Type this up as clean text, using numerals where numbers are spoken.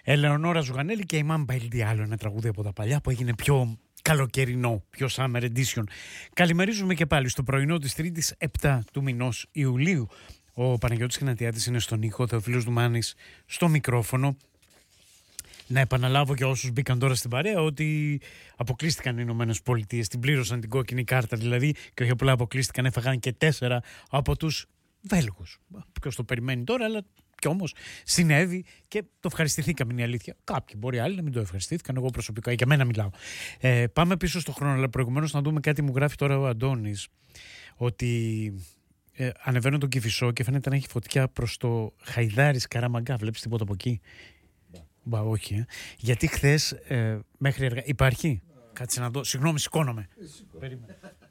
Ελεονόρα Ζουγανέλη και η Μάμπα Ελντιάλο, ένα τραγούδι από τα παλιά που έγινε πιο καλοκαιρινό, πιο summer edition. Καλημερίζουμε και πάλι στο πρωινό της Τρίτης 7 του μηνός Ιουλίου. Ο Παναγιώτης Χνατιάδης είναι στον ήχο, ο Θεοφίλος Δουμάνης στο μικρόφωνο. Να επαναλάβω για όσους μπήκαν τώρα στην παρέα ότι αποκλείστηκαν οι Ηνωμένες Πολιτείες, την πλήρωσαν την κόκκινη κάρτα δηλαδή, και όχι απλά αποκλείστηκαν, έφαγαν και 4 από τους Βέλγους. Ποιος το περιμένει τώρα, αλλά και όμως συνέβη και το ευχαριστηθήκαμε, είναι η αλήθεια. Κάποιοι μπορεί άλλοι να μην το ευχαριστήθηκαν, εγώ προσωπικά, για μένα μιλάω. Πάμε πίσω στο χρόνο, αλλά προηγουμένως να δούμε κάτι. Μου γράφει τώρα ο Αντώνης ότι ανεβαίνω τον Κηφισό και φαίνεται να έχει φωτιά προς το Χαϊδάρης Καραμαγκά. Βλέπεις τίποτα από εκεί? Μπα, όχι. Γιατί χθες μέχρι υπάρχει. Κάτσε να δω. Συγγνώμη, σηκώνομαι. Περίμενε.